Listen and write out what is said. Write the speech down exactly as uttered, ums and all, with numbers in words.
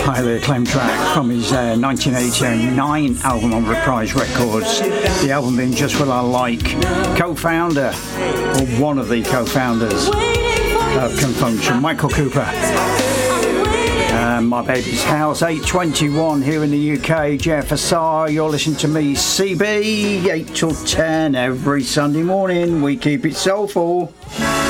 highly acclaimed track from his uh, nineteen eighty-nine album on Reprise Records. The album being Just What I Like. Co-founder, or one of the co-founders of Confunction, Michael Cooper. Um, My Baby's House, eight twenty-one here in the U K. Jeff Assar, you're listening to me, C B, eight till ten every Sunday morning. We keep it soulful.